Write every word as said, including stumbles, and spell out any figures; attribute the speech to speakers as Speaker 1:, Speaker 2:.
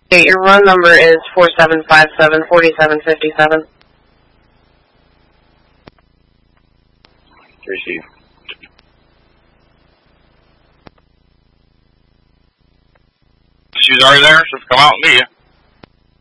Speaker 1: Okay, your run number is four seven five seven, four seven five seven.
Speaker 2: Receive. She's already there, so come out and meet you.